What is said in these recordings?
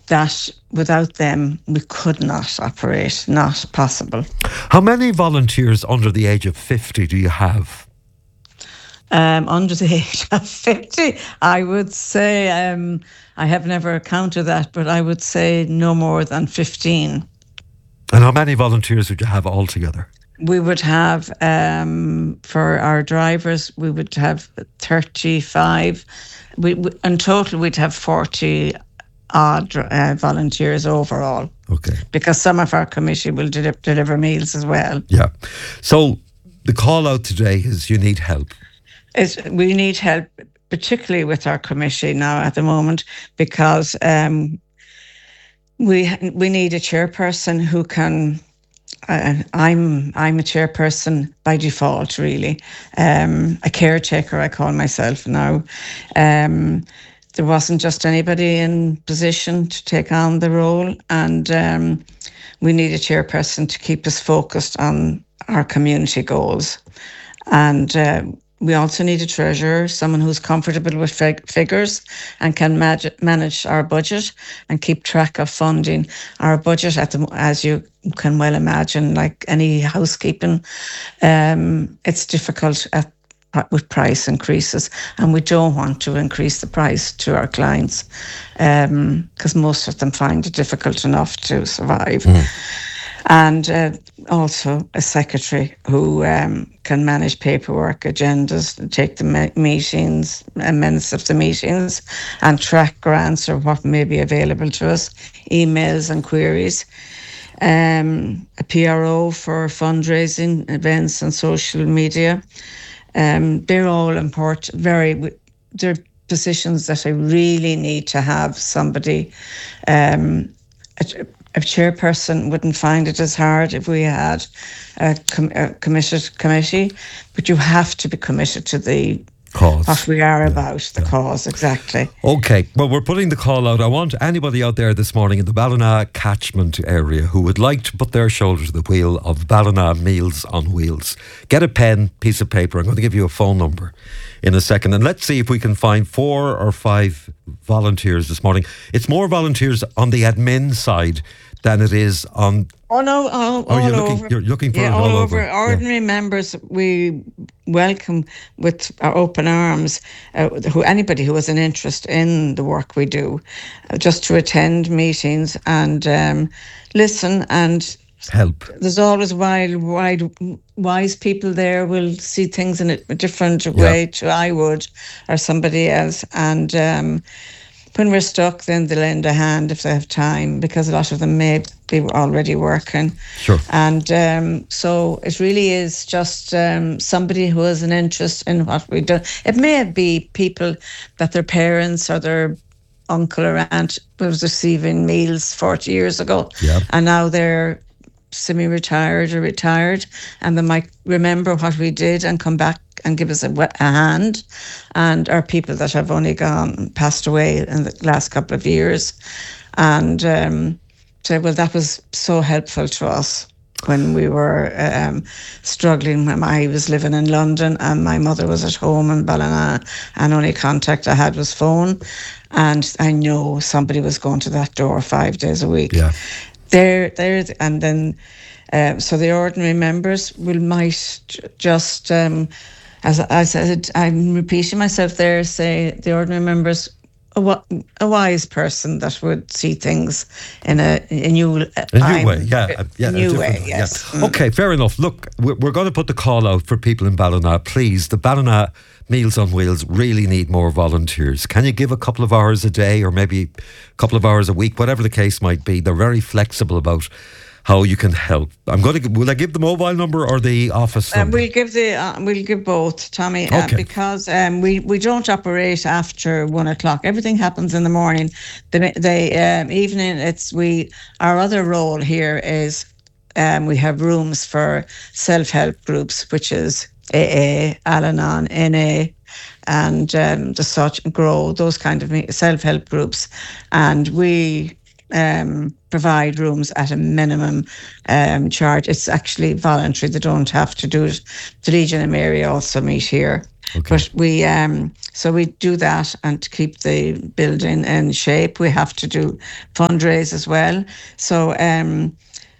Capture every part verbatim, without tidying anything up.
that without them we could not operate, not possible. How many volunteers under the age of fifty do you have? Um, under the age of fifty, I would say, um, I have never counted that, but I would say no more than fifteen. And how many volunteers would you have altogether? We would have, um, for our drivers, we would have thirty-five. We, we, in total, we'd have forty odd uh, volunteers overall. Okay. Because some of our committee will de- deliver meals as well. Yeah. So the call out today is you need help. It's, we need help, particularly with our committee now at the moment, because um, we we need a chairperson who can. Uh, I'm I'm a chairperson by default, really. Um, a caretaker, I call myself now. Um, there wasn't just anybody in position to take on the role, and um, we need a chairperson to keep us focused on our community goals. And uh, we also need a treasurer, someone who's comfortable with fig- figures and can mag- manage our budget and keep track of funding. Our budget, at the, as you can well imagine, like any housekeeping, um, it's difficult at, with price increases, and we don't want to increase the price to our clients because um, most of them find it difficult enough to survive. Mm. And uh, also a secretary who um, can manage paperwork, agendas, take the me- meetings, uh, minutes of the meetings, and track grants or what may be available to us, emails and queries. Um, a P R O for fundraising, events and social media. Um, they're all important, very, they're positions that I really need to have somebody, um, a, a chairperson wouldn't find it as hard if we had a, com- a committed committee, but you have to be committed to the cause. What we are yeah. about, the yeah. cause, exactly. Okay, well, we're putting the call out. I want anybody out there this morning in the Ballina catchment area who would like to put their shoulder to the wheel of Ballina Meals on Wheels. Get a pen, piece of paper. I'm going to give you a phone number in a second, and let's see if we can find four or five volunteers this morning. It's more volunteers on the admin side than it is on... Oh no, all, oh, all you're looking, over. You're looking for yeah, it all, all over. over. Ordinary yeah. members, we welcome with our open arms uh, who anybody who has an interest in the work we do, uh, just to attend meetings and um, listen and help. There's always wide, wide, wise people there will see things in a different yeah. way to I would or somebody else, and um, when we're stuck, then they lend a hand if they have time, because a lot of them may be already working. Sure. And um, so it really is just um, somebody who has an interest in what we do. It may be people that their parents or their uncle or aunt was receiving meals forty years ago, yeah. and now they're semi-retired or retired, and they might remember what we did and come back and give us a, a hand. And our people that have only gone passed away in the last couple of years, and um, say, well, that was so helpful to us when we were um, struggling. When I was living in London and my mother was at home in Ballina, and only contact I had was phone, and I know somebody was going to that door five days a week. Yeah. There, there, and then, uh, so the ordinary members will might just, um, as I said, I'm repeating myself there, say the ordinary members, a, a wise person that would see things in a, a new, a new I'm, way, yeah, yeah, a new a way, yes. Yeah. Mm. Okay, fair enough. Look, we're, we're going to put the call out for people in Ballina. Please, the Ballina Meals on Wheels really need more volunteers. Can you give a couple of hours a day, or maybe a couple of hours a week, whatever the case might be? They're very flexible about how you can help. I'm going to. Will I give the mobile number or the office number? Uh, we'll give the. Uh, we'll give both, Tommy, okay. uh, because um, we we don't operate after one o'clock. Everything happens in the morning. The the um, evening. It's we. Our other role here is um, we have rooms for self-help groups, which is A A, Al-Anon, N A, and um, the such grow those kind of self-help groups, and we. Um, provide rooms at a minimum um, charge. It's actually voluntary. They don't have to do it. The Legion of Mary also meet here. Okay. But we, um, so we do that, and to keep the building in shape, we have to do fundraise as well. So um,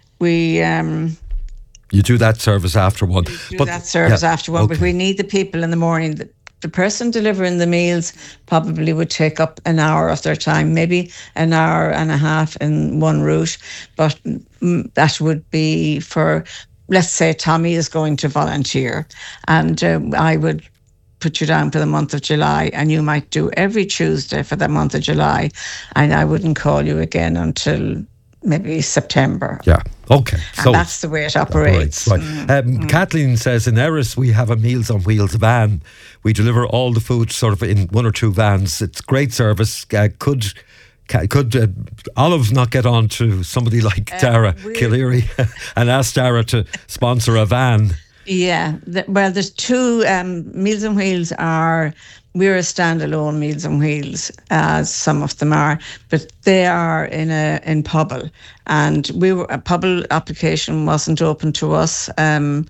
we. Um, You do that service after one. We do but, that service yeah, after one, okay. but we need the people in the morning. The, the person delivering the meals probably would take up an hour of their time, maybe an hour and a half in one route. But mm, that would be for, let's say Tommy is going to volunteer, and uh, I would put you down for the month of July, and you might do every Tuesday for the month of July, and I wouldn't call you again until maybe September. Yeah. Okay. And So that's the way it operates. Right. Mm. Um, mm. Kathleen says in Erris we have a Meals on Wheels van. We deliver all the food sort of in one or two vans. It's great service. Uh, could could uh, Olive not get on to somebody like Uh, Dara we- Killeary and ask Dara to sponsor a van? Yeah, the, well, there's two. Um, Meals on Wheels are, we're a standalone Meals on Wheels, as some of them are, but they are in a in Pobble, and we were a Pobble application wasn't open to us um,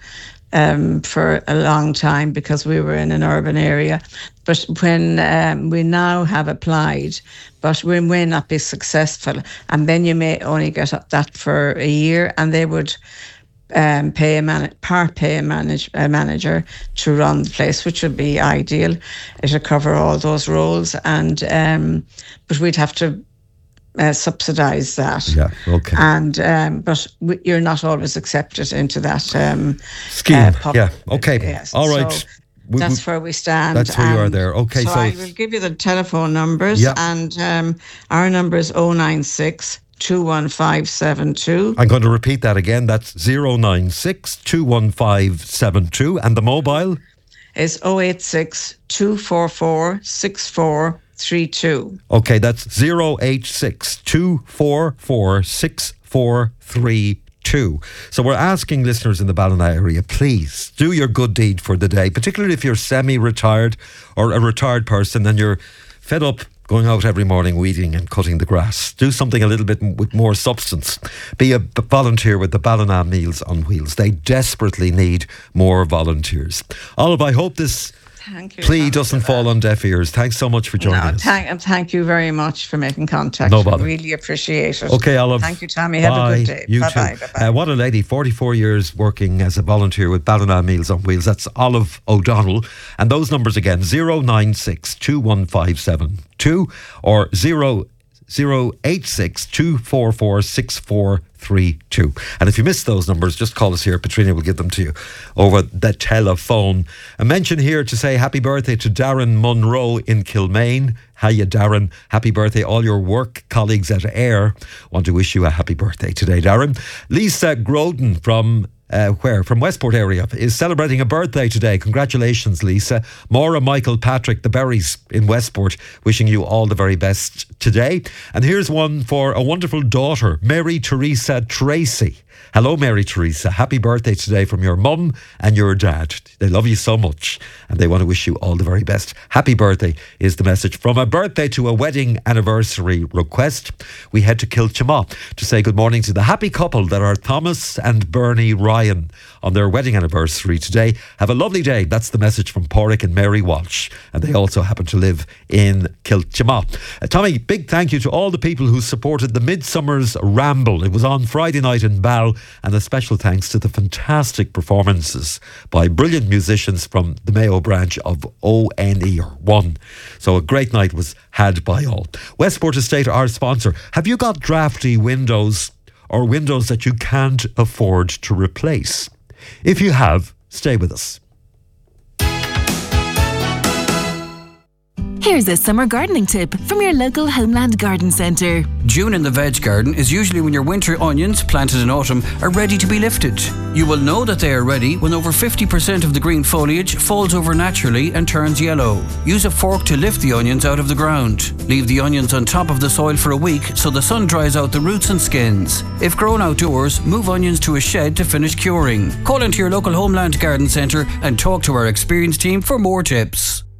um, for a long time because we were in an urban area. But when um, we now have applied, but we may not be successful, and then you may only get that for a year, and they would. Um, pay a man- part pay a, manage- a manager to run the place, which would be ideal. It would cover all those roles, and um, but we'd have to uh, subsidise that. Yeah. Okay. And um, but w- you're not always accepted into that um, Scheme. uh, pub- yeah. Okay. Yes. All right. So We- that's we- where we stand. That's where you are And there. Okay, So, so I it's- will give you the telephone numbers, Yeah. and um, our number is oh nine six, two one five seven two. I'm going to repeat that again. That's zero nine six, two one five seven two. And the mobile? Is oh eight six, two four four, six four three two. Okay, that's zero eight six, two four four, six four three two. So we're asking listeners in the Ballina area, please do your good deed for the day, particularly if you're semi-retired or a retired person and you're fed up going out every morning weeding and cutting the grass. Do something a little bit m- with more substance. Be a b- volunteer with the Ballina Meals on Wheels. They desperately need more volunteers. Olive, I hope this Thank you. plea Tommy, doesn't for fall that. on deaf ears. Thanks so much for joining No, us. thank, and thank you very much for making contact. No bother. Really appreciate it. Okay, Olive. Thank you, Tommy. Have Bye. a good day. You Bye-bye. too. Bye-bye. Uh, what a lady, forty-four years working as a volunteer with Ballina Meals on Wheels. That's Olive O'Donnell. And those numbers again, zero nine six, two one five seven two or zero zero eight six, two four four, six four three two. And if you missed those numbers, just call us here. Petrina will give them to you over the telephone. A mention here to say happy birthday to Darren Munro in Kilmaine. Hiya, Darren. Happy birthday. All your work colleagues at AIR want to wish you a happy birthday today, Darren. Lisa Groden from Uh, where? From Westport area, is celebrating a birthday today. Congratulations, Lisa. Maura Michael Patrick, the Berries in Westport, wishing you all the very best today. And here's one for a wonderful daughter, Mary Teresa Tracy. Hello, Mary Teresa. Happy birthday today from your mum and your dad. They love you so much and they want to wish you all the very best. Happy birthday is the message. From a birthday to a wedding anniversary request, we head to Kilchama to say good morning to the happy couple that are Thomas and Bernie Ryan on their wedding anniversary today. Have a lovely day. That's the message from Porrick and Mary Walsh. And they also happen to live in Kilchama. Uh, Tommy, big thank you to all the people who supported the Midsummer's Ramble. It was on Friday night in Bal. And a special thanks to the fantastic performances by brilliant musicians from the Mayo branch of O N E, or One. So a great night was had by all. Westport Estate, our sponsor. Have you got drafty windows or windows that you can't afford to replace? If you have, stay with us. Here's a summer gardening tip from your local Homeland Garden Centre. June in the veg garden is usually when your winter onions, planted in autumn, are ready to be lifted. You will know that they are ready when over fifty percent of the green foliage falls over naturally and turns yellow. Use a fork to lift the onions out of the ground. Leave the onions on top of the soil for a week so the sun dries out the roots and skins. If grown outdoors, move onions to a shed to finish curing. Call into your local Homeland Garden Centre and talk to our experienced team for more tips.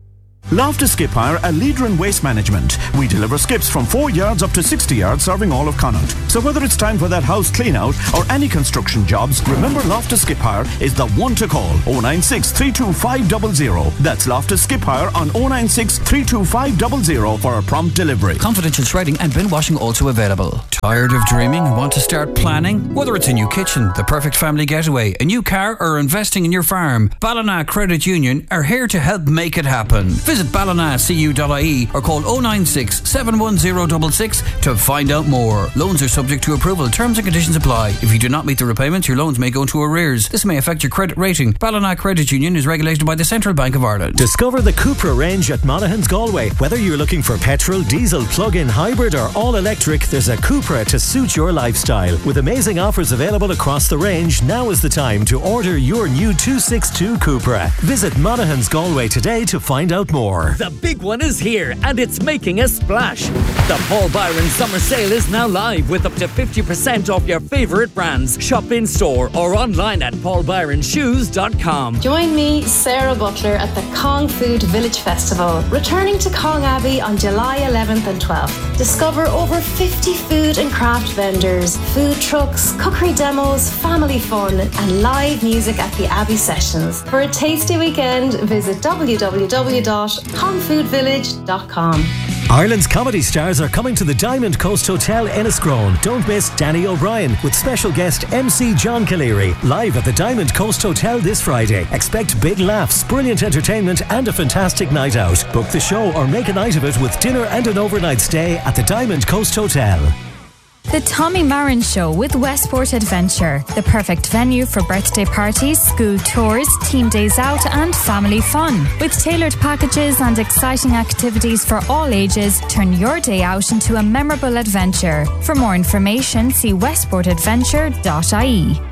Loftus Skip Hire, a leader in waste management. We deliver skips from four yards up to sixty yards, serving all of Connaught. So whether it's time for that house clean out or any construction jobs, remember Loftus Skip Hire is the one to call. oh nine six, three two five zero zero. That's Loftus Skip Hire on oh nine six, three two five zero zero for a prompt delivery. Confidential shredding and bin washing also available. Tired of dreaming and want to start planning? Whether it's a new kitchen, the perfect family getaway, a new car, or investing in your farm, Ballina Credit Union are here to help make it happen. Visit ballina c u dot i e or call oh nine six, seven one zero six six to find out more. Loans are subject to approval. Terms and conditions apply. If you do not meet the repayments, your loans may go into arrears. This may affect your credit rating. Ballina Credit Union is regulated by the Central Bank of Ireland. Discover the Cupra range at Monaghan's Galway. Whether you're looking for petrol, diesel, plug-in, hybrid or all-electric, there's a Cupra to suit your lifestyle. With amazing offers available across the range, now is the time to order your new two sixty-two Cupra. Visit Monaghan's Galway today to find out more. The big one is here and it's making a splash. The Paul Byron Summer Sale is now live with up to fifty percent off your favourite brands. Shop in store or online at paul byron shoes dot com. Join me, Sarah Butler, at the Kong Food Village Festival, returning to Kong Abbey on July eleventh and twelfth. Discover over fifty food and craft vendors, food trucks, cookery demos, family fun and live music at the Abbey Sessions. For a tasty weekend, visit w w w dot kong food village dot com. Ireland's comedy stars are coming to the Diamond Coast Hotel Enniscrone. Don't miss Danny O'Brien with special guest M C John Calleary live at the Diamond Coast Hotel this Friday. Expect big laughs, brilliant entertainment and a fantastic night out. Book the show or make a night of it with dinner and an overnight stay at the Diamond Coast Hotel. The Tommy Marin Show with Westport Adventure, the perfect venue for birthday parties, school tours, team days out and family fun. With tailored packages and exciting activities for all ages, turn your day out into a memorable adventure. For more information, see westport adventure dot i e.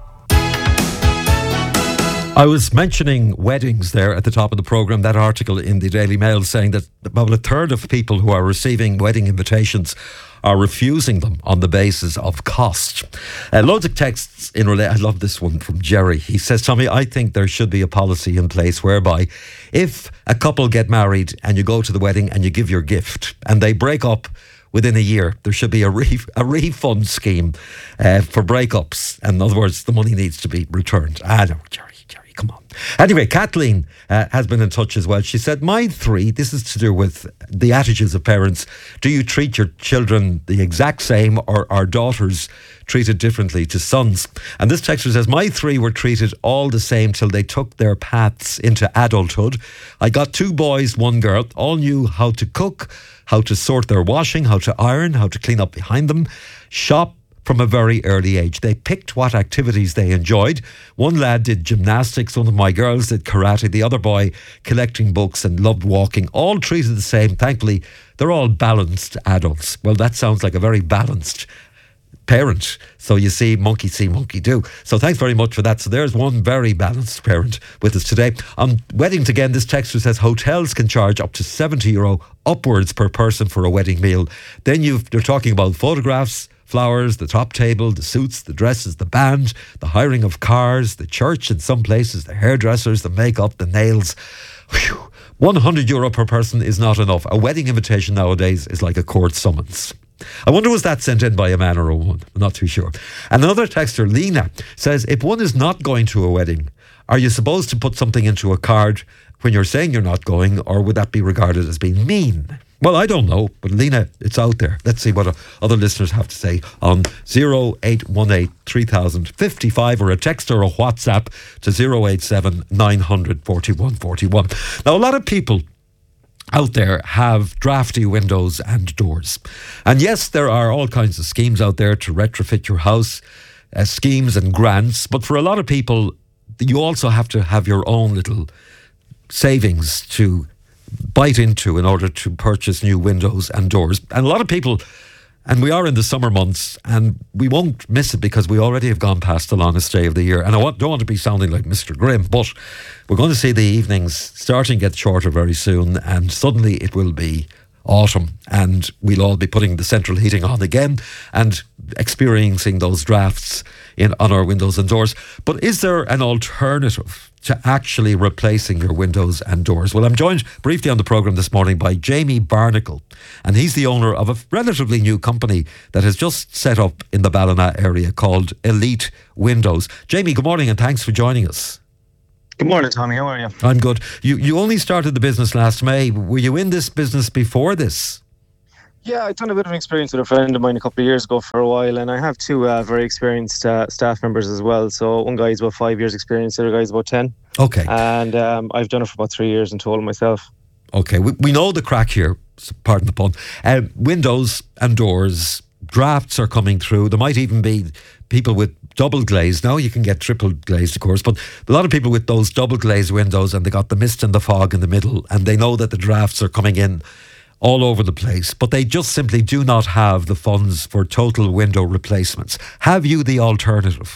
I was mentioning weddings there at the top of the programme, that article in the Daily Mail saying that about a third of people who are receiving wedding invitations are refusing them on the basis of cost. Uh, loads of texts in relation. I love this one from Jerry. He says, Tommy, I think there should be a policy in place whereby if a couple get married and you go to the wedding and you give your gift and they break up within a year, there should be a, re- a refund scheme uh, for breakups. And in other words, the money needs to be returned. I know, Jerry. Come on. Anyway, Kathleen uh, has been in touch as well. She said, my three, this is to do with the attitudes of parents. Do you treat your children the exact same or are daughters treated differently to sons? And this texter says, my three were treated all the same till they took their paths into adulthood. I got two boys, one girl, all knew how to cook, how to sort their washing, how to iron, how to clean up behind them, shop, from a very early age. They picked what activities they enjoyed. One lad did gymnastics, one of my girls did karate, the other boy collecting books and loved walking. All treated the same. Thankfully, they're all balanced adults. Well, that sounds like a very balanced parent. So you see, monkey see, monkey do. So thanks very much for that. So there's one very balanced parent with us today. On weddings again, this texter says hotels can charge up to seventy euro upwards per person for a wedding meal. Then you've, you're talking about photographs, flowers, the top table, the suits, the dresses, the band, the hiring of cars, the church in some places, the hairdressers, the makeup, the nails. Whew. one hundred euro per person is not enough. A wedding invitation nowadays is like a court summons. I wonder was that sent in by a man or a woman? I'm not too sure. And another texter, Lena, says, if one is not going to a wedding, are you supposed to put something into a card when you're saying you're not going, or would that be regarded as being mean? Well, I don't know, but Lena, it's out there. Let's see what other listeners have to say on oh eight one eight, three thousand fifty-five or a text or a WhatsApp to oh eight seven, nine hundred, forty-one forty-one. Now, a lot of people out there have drafty windows and doors. And yes, there are all kinds of schemes out there to retrofit your house, uh, schemes and grants. But for a lot of people, you also have to have your own little savings to bite into in order to purchase new windows and doors. And a lot of people, and we are in the summer months, and we won't miss it because we already have gone past the longest day of the year. And I want, don't want to be sounding like Mister Grimm, but we're going to see the evenings starting to get shorter very soon, and suddenly it will be autumn, and we'll all be putting the central heating on again and experiencing those drafts in on our windows and doors. But is there an alternative to actually replacing your windows and doors? Well, I'm joined briefly on the programme this morning by Jamie Barnacle, and he's the owner of a relatively new company that has just set up in the Ballina area called Elite Windows. Jamie, good morning and thanks for joining us. Good morning, Tommy. How are you? I'm good. You you only started the business last May. Were you in this business before this? Yeah, I've done a bit of an experience with a friend of mine a couple of years ago for a while, and I have two uh, very experienced uh, staff members as well. So one guy's about five years experience, the other guy's about ten. Okay. And um, I've done it for about three years in total myself. Okay, we, we know the crack here, pardon the pun. Uh, windows and doors, drafts are coming through. There might even be people with double glazed. Now you can get triple glazed, of course, but a lot of people with those double glazed windows, and they got the mist and the fog in the middle, and they know that the drafts are coming in all over the place, but they just simply do not have the funds for total window replacements. Have you the alternative?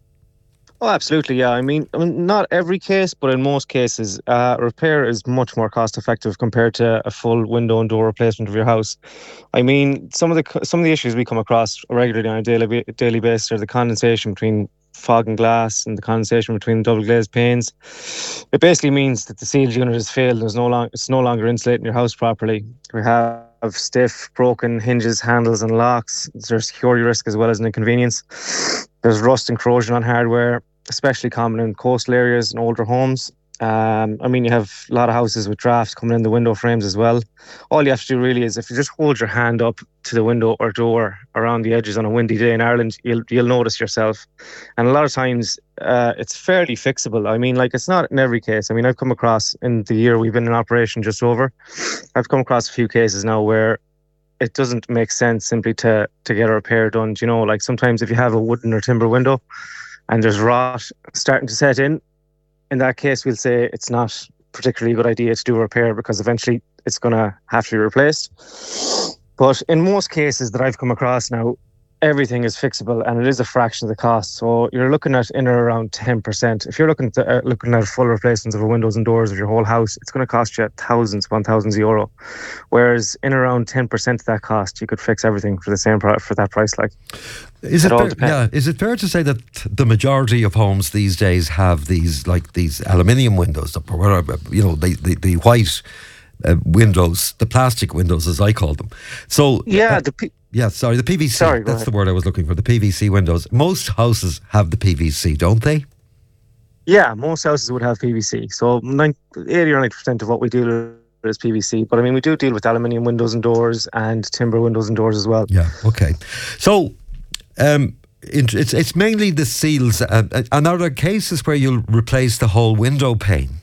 Oh, absolutely, yeah. I mean, I mean not every case, but in most cases, uh, repair is much more cost effective compared to a full window and door replacement of your house. I mean, some of the some of the issues we come across regularly on a daily daily basis are the condensation between fog and glass and the condensation between double glazed panes. It basically means that the sealed unit has failed. There's no long, it's no longer insulating your house properly. We have stiff, broken hinges, handles and locks. There's security risk as well as an inconvenience. There's rust and corrosion on hardware, especially common in coastal areas and older homes. Um, I mean, you have a lot of houses with drafts coming in the window frames as well. All you have to do really is if you just hold your hand up to the window or door around the edges on a windy day in Ireland, you'll you'll notice yourself. And a lot of times uh, it's fairly fixable. I mean, like, it's not in every case. I mean, I've come across, in the year we've been in operation just over, I've come across a few cases now where it doesn't make sense simply to to get a repair done. Do you know, like sometimes if you have a wooden or timber window and there's rot starting to set in, in that case, we'll say it's not particularly a good idea to do a repair because eventually it's going to have to be replaced. But in most cases that I've come across now, everything is fixable and it is a fraction of the cost. So you're looking at in or around ten percent. If you're looking at, uh, looking at full replacements of the windows and doors of your whole house, it's going to cost you thousands upon thousands of euro. Whereas in around ten percent of that cost, you could fix everything for the same price, for that price. Like, Is it, it all fair, depends. yeah, is it fair to say that the majority of homes these days have these, like these aluminium windows, or whatever, you know, the, the, the white uh, windows, the plastic windows as I call them? So Yeah, uh, the P- yeah, sorry, the P V C. Sorry, go that's ahead. the word I was looking for. The P V C windows. Most houses have the P V C, don't they? yeah, most houses would have P V C. So ninety, eighty or ninety percent of what we deal with is P V C. But I mean, we do deal with aluminium windows and doors and timber windows and doors as well. Yeah. Okay. So. Um, it, it's it's mainly the seals. Uh, and are there cases where you'll replace the whole window pane?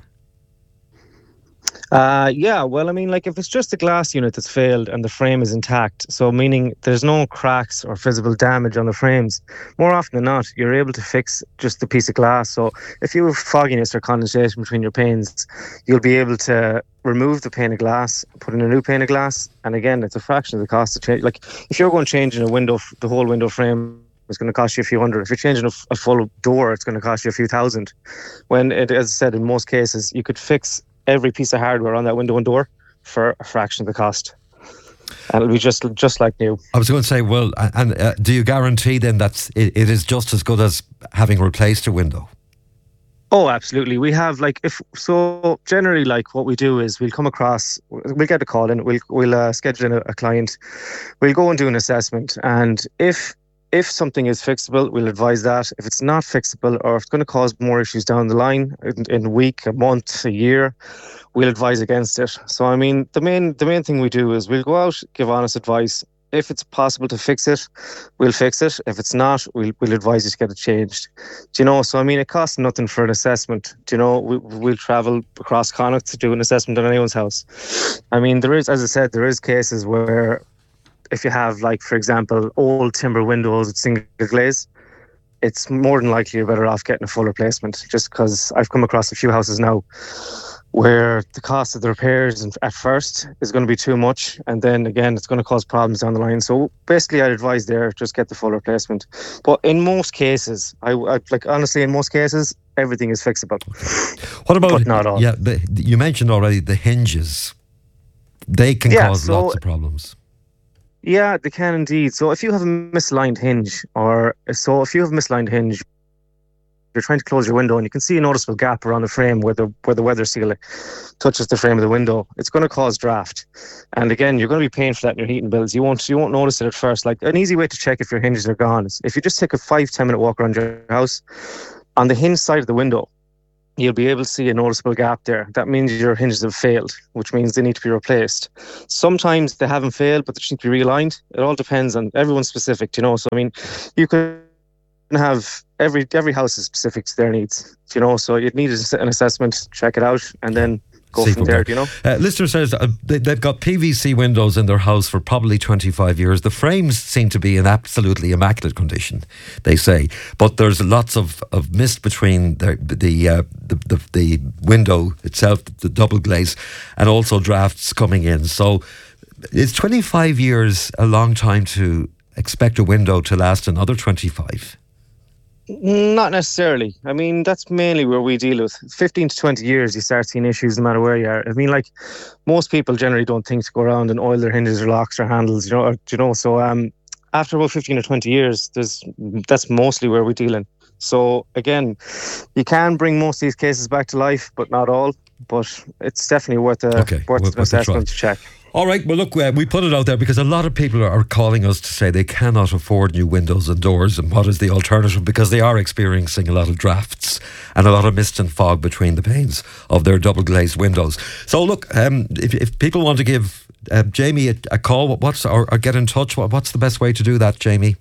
Uh, yeah, well, I mean, like if it's just a glass unit that's failed and the frame is intact, so meaning there's no cracks or visible damage on the frames, more often than not, you're able to fix just the piece of glass. So if you have fogginess or condensation between your panes, you'll be able to remove the pane of glass, put in a new pane of glass, and again, it's a fraction of the cost to change. Like if you're going changing a window, the whole window frame, it's going to cost you a few hundred. If you're changing a, a full door, it's going to cost you a few thousand. When, it, as I said, in most cases, you could fix every piece of hardware on that window and door for a fraction of the cost, and it'll be just just like new. I was going to say, well, and uh, do you guarantee then that it, it is just as good as having replaced a window? Oh, absolutely. We have like if so. Generally, like what we do is we'll come across, we'll get a call in, we'll we'll uh, schedule in a, a client, we'll go and do an assessment, and if If something is fixable, we'll advise that. If it's not fixable or if it's going to cause more issues down the line in, in a week, a month, a year, we'll advise against it. So, I mean, the main the main thing we do is we'll go out, give honest advice. If it's possible to fix it, we'll fix it. If it's not, we'll, we'll advise you to get it changed. Do you know? So, I mean, it costs nothing for an assessment. Do you know? We, we'll travel across Connacht to do an assessment on anyone's house. I mean, there is, as I said, there is cases where if you have, like, for example, old timber windows with single glaze, it's more than likely you're better off getting a full replacement, just because I've come across a few houses now where the cost of the repairs at first is going to be too much, and then again it's going to cause problems down the line. So basically I'd advise there, just get the full replacement. But in most cases, I, I like honestly in most cases everything is fixable. What about, but not all. Yeah, the, you mentioned already the hinges. they can Yeah, cause so- lots of problems. Yeah, they can indeed. So if you have a misaligned hinge, or so if you have a misaligned hinge, you're trying to close your window and you can see a noticeable gap around the frame where the where the weather seal touches the frame of the window, it's going to cause draft. And again, you're going to be paying for that in your heating bills. You won't you won't notice it at first. Like an easy way to check if your hinges are gone is if you just take a five, ten minute walk around your house, on the hinge side of the window, you'll be able to see a noticeable gap there. That means your hinges have failed, which means they need to be replaced. Sometimes they haven't failed, but they just need to be realigned. It all depends on everyone's specific, you know. So I mean, you could have every every house is specific to their needs, you know. So you'd need an assessment, check it out, and then go See from there, you know. Uh, listener says uh, they, they've got P V C windows in their house for probably twenty-five years. The frames seem to be in absolutely immaculate condition, they say, but there's lots of, of mist between the the, uh, the the the window itself, the double glaze, and also drafts coming in. So is twenty-five years a long time to expect a window to last another twenty-five? Not necessarily. I mean, that's mainly where we deal with. fifteen to twenty years, you start seeing issues no matter where you are. I mean, like, most people generally don't think to go around and oil their hinges or locks or handles, you know, or, you know. So um, after about fifteen or twenty years, there's that's mostly where we deal in. So again, you can bring most of these cases back to life, but not all. But it's definitely worth a, Okay, worth worth an a assessment try. to check. All right, well, look, uh, we put it out there because a lot of people are calling us to say they cannot afford new windows and doors, and what is the alternative, because they are experiencing a lot of drafts and a lot of mist and fog between the panes of their double glazed windows. So look, um, if, if people want to give uh, Jamie a, a call, what's or, or get in touch, what, what's the best way to do that, Jamie?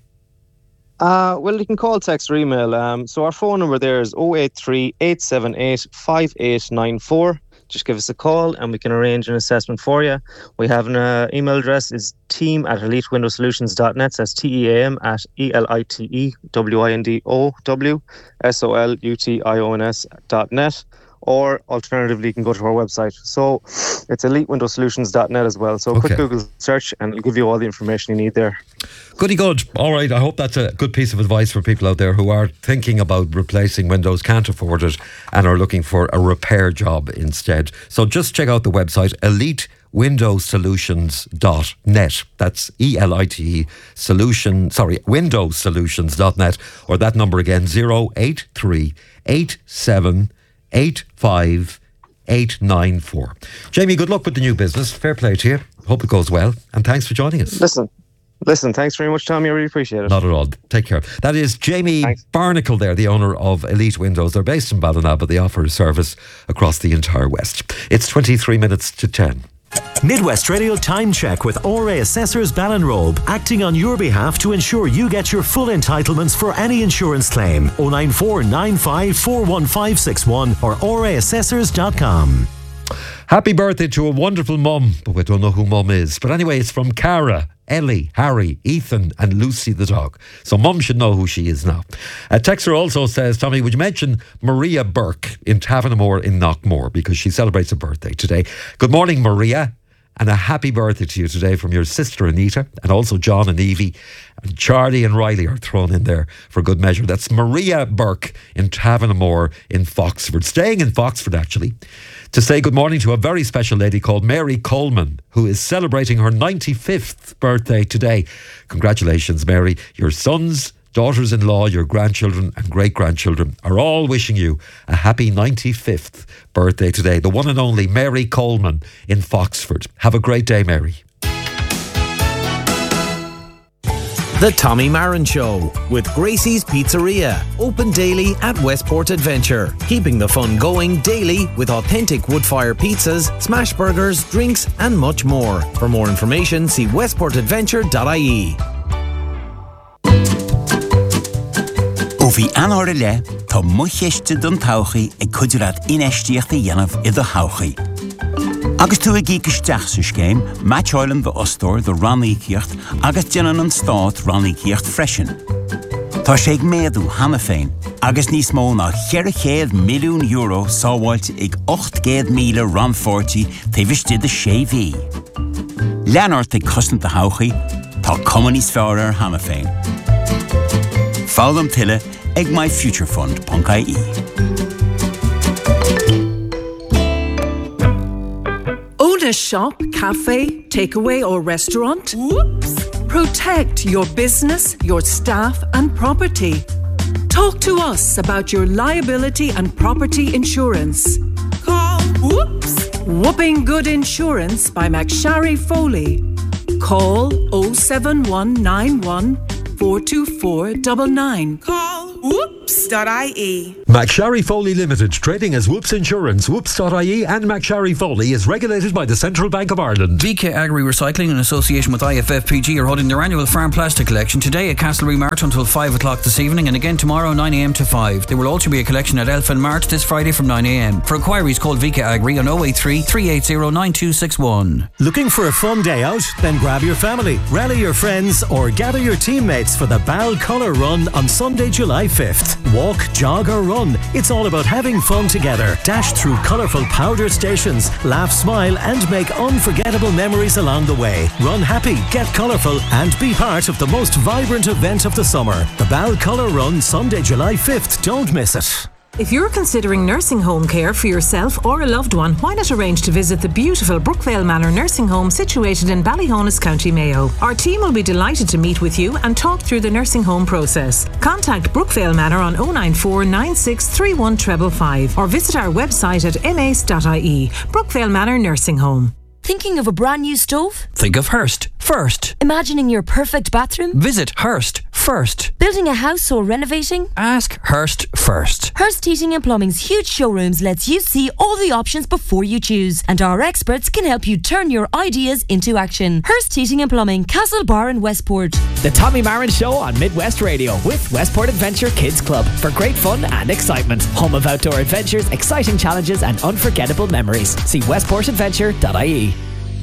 Uh, well, you can call, text or email. Um, so our phone number there is oh eight three, eight seven eight, five eight nine four. Just give us a call and we can arrange an assessment for you. We have an uh, email address is team at elite window solutions dot net. That's T E A M at E L I T E W I N D O W S O L U T I O N S dot net. Or alternatively, you can go to our website. So it's elite window solutions dot net as well. So a Okay. quick Google search and it'll give you all the information you need there. Goody good. All right, I hope that's a good piece of advice for people out there who are thinking about replacing windows, can't afford it, and are looking for a repair job instead. So just check out the website, elite window solutions dot net. That's E L I T E solution, sorry, window solutions dot net, or that number again, zero eight three, eight seven eight five eight nine four. Jamie, good luck with the new business. Fair play to you. Hope it goes well, and thanks for joining us. Listen, listen, thanks very much, Tommy. I really appreciate it. Not at all. Take care. That is Jamie Thanks. Barnacle there, the owner of Elite Windows. They're based in Ballina, but they offer a service across the entire West. It's twenty-three minutes to ten. Midwest Radio Time Check with O R A Assessors Ballinrobe, acting on your behalf to ensure you get your full entitlements for any insurance claim. oh nine four nine five four one five six one or O R A assessors dot com. Happy birthday to a wonderful mum, but we don't know who mum is. But anyway, it's from Cara, Ellie, Harry, Ethan and Lucy the dog. So mum should know who she is now. A texter also says, Tommy, would you mention Maria Burke in Tavanamore in Knockmore, because she celebrates a birthday today. Good morning, Maria, and a happy birthday to you today from your sister Anita, and also John and Evie, and Charlie and Riley are thrown in there for good measure. That's Maria Burke in Tavanamore in Foxford, staying in Foxford actually, to say good morning to a very special lady called Mary Coleman, who is celebrating her ninety-fifth birthday today. Congratulations, Mary. Your sons, daughters-in-law, your grandchildren and great-grandchildren are all wishing you a happy ninety-fifth birthday today. The one and only Mary Coleman in Foxford. Have a great day, Mary. The Tommy Marin Show with Gracie's Pizzeria. Open daily at Westport Adventure. Keeping the fun going daily with authentic wood-fire pizzas, smash burgers, drinks and much more. For more information, see westport adventure dot I E. Ó bhí anóir le, tá mucheiste don tauchaí ag cuidiread inéistíochta dhéanamh i do tauchaí. Agus tú ag ícisteach sa scéim, Match Island the Ostor, the Rannícíocht, agus déanann an stáit Rannícíocht freisin. Tá sé ag méadú hana féin, agus níos mó ná cheirichéad milliún euro sábháilte ag ocht gcéad míle ranfortí taobhiste de sé bhí. Leanart ag cosnta tauchaí, tá cumanís fearr ar hana féin. Fálam tuile ag my future fund dot I E. a shop, cafe, takeaway or restaurant? Whoops! Protect your business, your staff and property. Talk to us about your liability and property insurance. Call Whoops! Whooping Good Insurance by McSharry Foley. Call oh seven one nine one, four two four nine nine. Call whoops dot I E. McSharry Foley Limited, trading as Whoops Insurance, whoops dot I E and McSharry Foley is regulated by the Central Bank of Ireland. V K Agri Recycling in association with I F F P G are holding their annual farm plastic collection today at Castlereagh Mart until five o'clock this evening and again tomorrow nine a m to five. There will also be a collection at Elfin Mart this Friday from nine a m. For inquiries call V K Agri on oh eight three, three eight zero, nine two six one. Looking for a fun day out? Then grab your family, rally your friends or gather your teammates for the Bal Colour Run on Sunday, July fifth. Walk, jog or run. It's all about having fun together. Dash through colourful powder stations, laugh, smile and make unforgettable memories along the way. Run happy, get colourful and be part of the most vibrant event of the summer. The Bal Colour Run, Sunday, July fifth. Don't miss it. If you're considering nursing home care for yourself or a loved one, why not arrange to visit the beautiful Brookvale Manor Nursing Home situated in Ballyhonus, County Mayo. Our team will be delighted to meet with you and talk through the nursing home process. Contact Brookvale Manor on oh nine four, nine six three one five five or visit our website at m a c e dot I E. Brookvale Manor Nursing Home. Thinking of a brand new stove? Think of Hearst first. Imagining your perfect bathroom? Visit Hearst first. Building a house or renovating? Ask Hearst first. Hearst Heating and Plumbing's huge showrooms lets you see all the options before you choose, and our experts can help you turn your ideas into action. Hearst Heating and Plumbing, Castlebar and Westport. The Tommy Marin Show on Midwest Radio with Westport Adventure Kids Club for great fun and excitement. Home of outdoor adventures, exciting challenges and unforgettable memories. See westport adventure dot I E.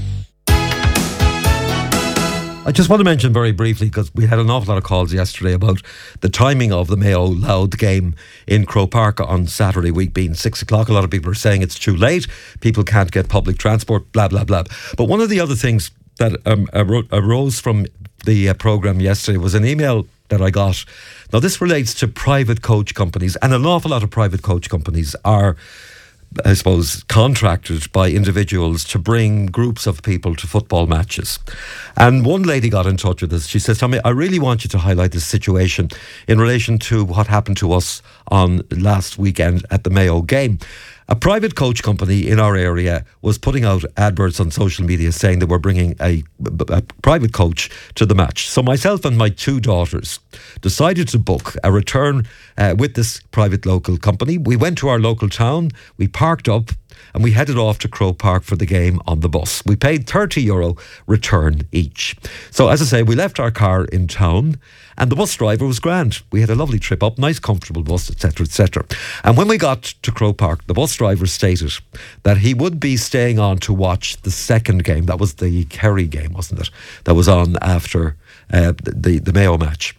I just want to mention very briefly, because we had an awful lot of calls yesterday about the timing of the Mayo Louth game in Croke Park on Saturday week being six o'clock. A lot of people are saying it's too late, people can't get public transport, blah, blah, blah. But one of the other things that um, arose from the uh, programme yesterday was an email that I got. Now, this relates to private coach companies, and an awful lot of private coach companies are, I suppose, contracted by individuals to bring groups of people to football matches. And one lady got in touch with us. She says, Tommy, I really want you to highlight this situation in relation to what happened to us on last weekend at the Mayo game. A private coach company in our area was putting out adverts on social media saying they were bringing a, a private coach to the match. So myself and my two daughters decided to book a return uh, with this private local company. We went to our local town, we parked up, and we headed off to Croke Park for the game on the bus. We paid thirty euro return each. So as I say, we left our car in town and the bus driver was grand. We had a lovely trip up, nice comfortable bus, et cetera, et cetera. And when we got to Croke Park, the bus driver stated that he would be staying on to watch the second game. That was the Kerry game, wasn't it? That was on after uh, the, the Mayo match.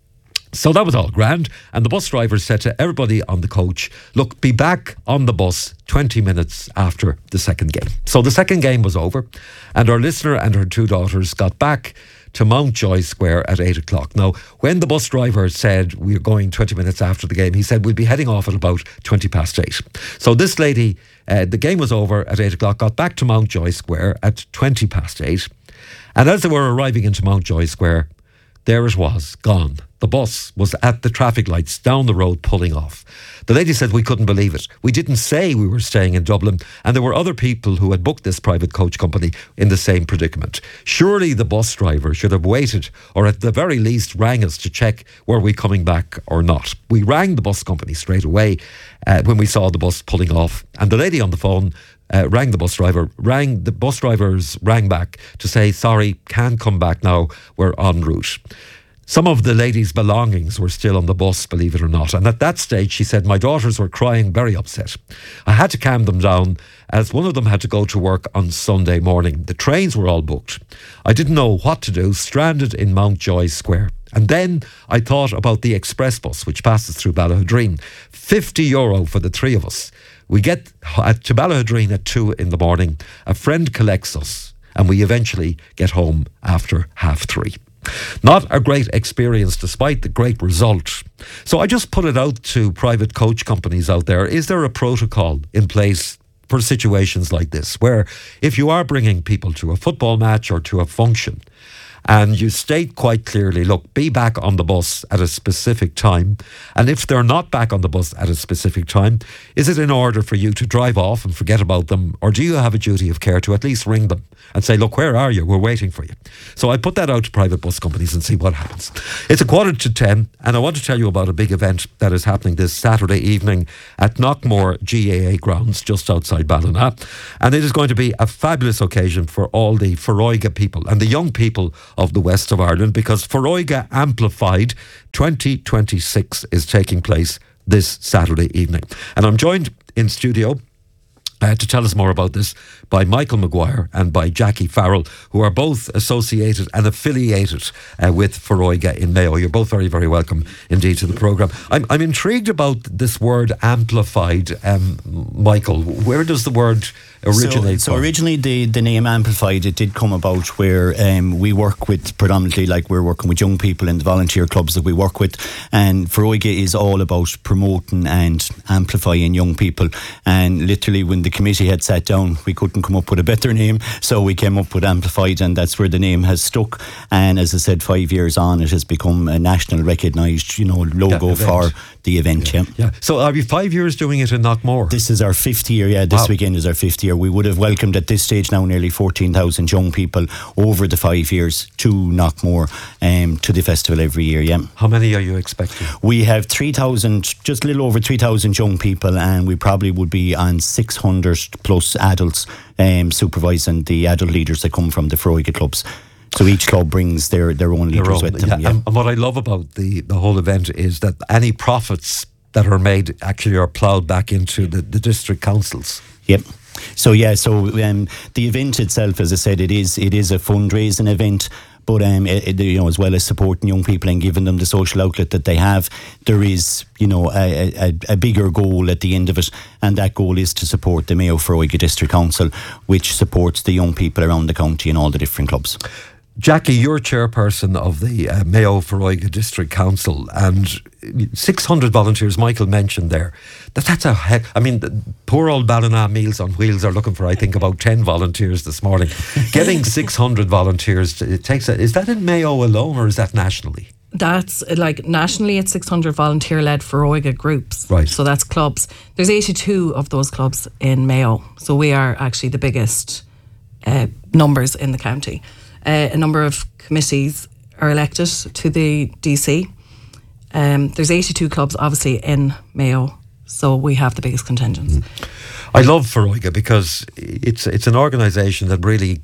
So that was all grand, and the bus driver said to everybody on the coach, look, be back on the bus twenty minutes after the second game. So the second game was over, and our listener and her two daughters got back to Mountjoy Square at eight o'clock. Now, when the bus driver said we were going twenty minutes after the game, he said we'd be heading off at about twenty past eight. So this lady, uh, the game was over at eight o'clock, got back to Mountjoy Square at twenty past eight, and as they were arriving into Mountjoy Square, there it was, gone. The bus was at the traffic lights down the road pulling off. The lady said we couldn't believe it. We didn't say we were staying in Dublin, and there were other people who had booked this private coach company in the same predicament. Surely the bus driver should have waited, or at the very least rang us to check were we coming back or not. We rang the bus company straight away uh, when we saw the bus pulling off, and the lady on the phone Uh, rang the bus driver, rang the bus drivers rang back to say, sorry, can't come back now, we're en route. Some of the lady's belongings were still on the bus, believe it or not, and at that stage she said my daughters were crying, very upset. I had to calm them down as one of them had to go to work on Sunday morning. The trains were all booked. I didn't know what to do, stranded in Mountjoy Square. And then I thought about the express bus which passes through Ballahadreen. fifty euro for the three of us. We get to Ballahadreen at two in the morning. A friend collects us and we eventually get home after half three. Not a great experience despite the great result. So I just put it out to private coach companies out there. Is there a protocol in place for situations like this, where if you are bringing people to a football match or to a function, and you state quite clearly, look, be back on the bus at a specific time. And if they're not back on the bus at a specific time, is it in order for you to drive off and forget about them? Or do you have a duty of care to at least ring them and say, look, where are you? We're waiting for you. So I put that out to private bus companies and see what happens. It's a quarter to ten, and I want to tell you about a big event that is happening this Saturday evening at Knockmore G A A grounds, just outside Ballina. And it is going to be a fabulous occasion for all the Foróige people and the young people of the west of Ireland, because Foróige Amplified twenty twenty-six is taking place this Saturday evening. And I'm joined in studio Uh, to tell us more about this by Michael Maguire and by Jackie Farrell, who are both associated and affiliated uh, with Foróige in Mayo. You're both very, very welcome indeed to the programme. I'm, I'm intrigued about this word amplified. Um, Michael, where does the word originate so, so from? originally the, the name Amplified, it did come about where um, we work with predominantly, like we're working with young people in the volunteer clubs that we work with, and Foróige is all about promoting and amplifying young people. And literally when the committee had sat down, we couldn't come up with a better name, so we came up with Amplified, and that's where the name has stuck. And as I said, five years on, it has become a national recognised, you know, logo yeah, for the event. Yeah. yeah. Yeah. So are you five years doing it in Knockmore? This is our fifth year. Yeah, this wow. weekend is our fifth year. We would have welcomed at this stage now nearly fourteen thousand young people over the five years to Knockmore, um, to the festival every year. Yeah. How many are you expecting? We have three thousand, just a little over three thousand young people, and we probably would be on six hundred plus adults um, supervising the adult leaders that come from the Foróige clubs. So each club brings their, their own leaders their own, with them. Yeah. Yeah. And, and what I love about the, the whole event is that any profits that are made actually are ploughed back into the, the district councils. Yep. So yeah, so um, the event itself, as I said, it is it is a fundraising event. But um, it, it, you know, as well as supporting young people and giving them the social outlet that they have, there is, you know, a, a, a bigger goal at the end of it, and that goal is to support the Mayo Foróige District Council, which supports the young people around the county and all the different clubs. Jackie, you're chairperson of the uh, Mayo Foróige District Council, and six hundred volunteers, Michael mentioned there. That, that's a heck. I mean, the poor old Ballina Meals on Wheels are looking for, I think, about ten volunteers this morning. Getting six hundred volunteers, it takes a, is that in Mayo alone, or is that nationally? That's like nationally, it's six hundred volunteer-led Foróige groups. Right. So that's clubs. There's eighty-two of those clubs in Mayo. So we are actually the biggest uh, numbers in the county. Uh, a number of committees are elected to the D C. Um, there's eighty-two clubs, obviously, in Mayo, so we have the biggest contingents. Mm. I love Foróige because it's it's an organisation that really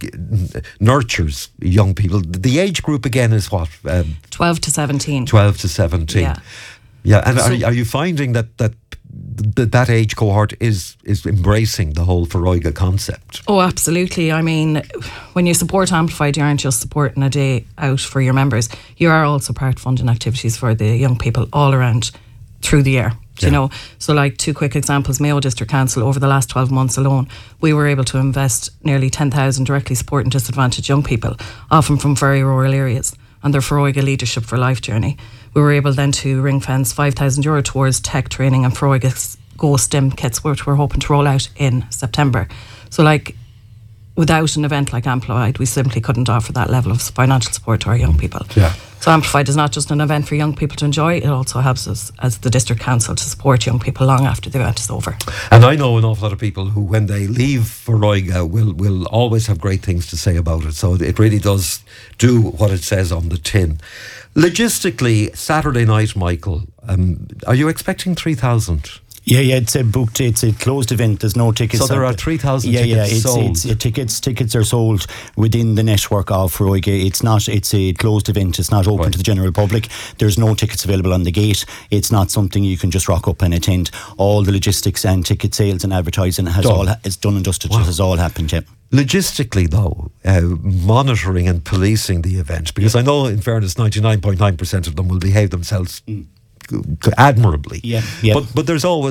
nurtures young people. The age group again is what? Um, twelve to seventeen. twelve to seventeen. Yeah, yeah. And so, are are you finding that that? That that age cohort is is embracing the whole Foróige concept? Oh, absolutely. I mean, when you support Amplified, you aren't just supporting a day out for your members. You are also part funding activities for the young people all around through the year. Yeah. You know, so like two quick examples: Mayo District Council over the last twelve months alone, we were able to invest nearly ten thousand directly supporting disadvantaged young people, often from very rural areas, on their Foróige Leadership for Life journey. We were able then to ring fence five thousand euro towards tech training and Foróige Go STEM kits, which we're hoping to roll out in September. So like, without an event like Amplified, we simply couldn't offer that level of financial support to our young people. Yeah. So Amplified is not just an event for young people to enjoy, it also helps us as the district council to support young people long after the event is over. And I know an awful lot of people who, when they leave Foróige, will, will always have great things to say about it. So it really does do what it says on the tin. Logistically, Saturday night, Michael, um, are you expecting three thousand? Yeah, yeah, it's a booked, it's a closed event. There's no tickets. So there are three thousand yeah, tickets yeah, it's, sold. It's, it's, tickets, tickets are sold within the network of Foróige. It's not. It's a closed event. It's not open right. to the general public. There's no tickets available on the gate. It's not something you can just rock up and attend. All the logistics and ticket sales and advertising has done. all. It's done and dusted. Wow. It has all happened. Yeah. Logistically, though, uh, monitoring and policing the event, because yeah. I know, in fairness, ninety-nine point nine percent of them will behave themselves mm. admirably. Yeah, yeah. But but there's always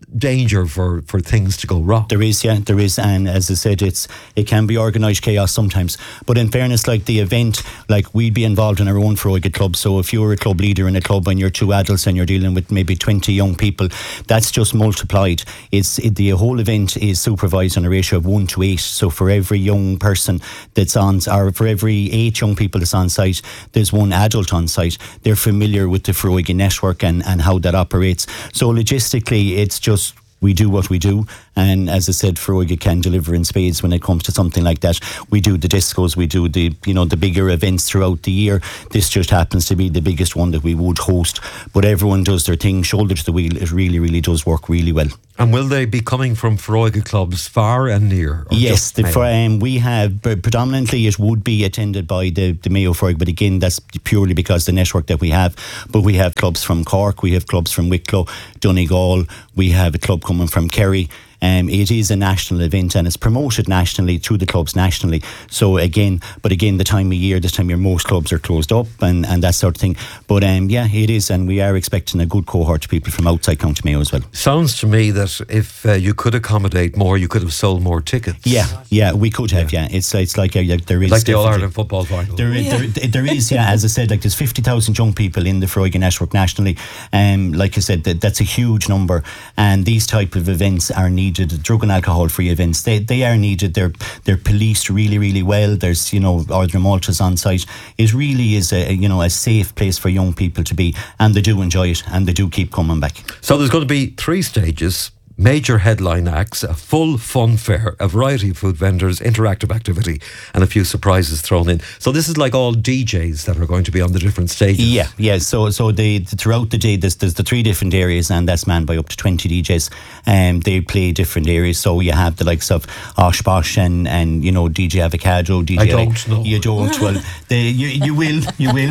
danger for, for things to go wrong. There is, yeah, there is, and as I said, it's it can be organised chaos sometimes. But in fairness, like the event, like we'd be involved in our own Feroiga club. So if you're a club leader in a club and you're two adults and you're dealing with maybe twenty young people, that's just multiplied. It's it, the whole event is supervised on a ratio of one to eight. So for every young person that's on, or for every eight young people that's on site, there's one adult on site. They're familiar with the Feroiga network and, and how that operates. So logistically, it's just we do what we do. And as I said, Feroiga can deliver in spades when it comes to something like that. We do the discos, we do the you know the bigger events throughout the year. This just happens to be the biggest one that we would host. But everyone does their thing, shoulder to the wheel. It really, really does work really well. And will they be coming from Feroiga clubs far and near? Yes, the, for, um, we have predominantly it would be attended by the, the Mayo Feroiga, but again that's purely because the network that we have. But we have clubs from Cork, we have clubs from Wicklow, Donegal, we have a club coming from Kerry. Um, it is a national event and it's promoted nationally through the clubs nationally. So again, but again, the time of year, this time of year, most clubs are closed up and, and that sort of thing. But um, yeah, it is, and we are expecting a good cohort of people from outside County Mayo as well. Sounds to me that if uh, you could accommodate more, you could have sold more tickets. Yeah, yeah, we could have. Yeah, yeah. it's it's like, uh, like there is like the All Ireland football final. There, yeah. there, there is, yeah. As I said, like there's fifty thousand young people in the Feroiga network nationally. Um, like I said, that, that's a huge number, and these type of events are needed. Drug and alcohol alcohol-free events. They they are needed. They're they're policed really really well. There's you know Ardra Maltas on site. It really is a you know a safe place for young people to be, and they do enjoy it and they do keep coming back. So there's going to be three stages. Major headline acts, a full fun fair, a variety of food vendors, interactive activity, and a few surprises thrown in. So this is like all D Js that are going to be on the different stages. Yeah, yeah. So so the, the throughout the day, there's, there's the three different areas, and that's manned by up to twenty D Js. And um, they play different areas. So you have the likes of Osh Bosh and and you know D J Avocado. D J I don't know. You don't. Well, they, you you will you will.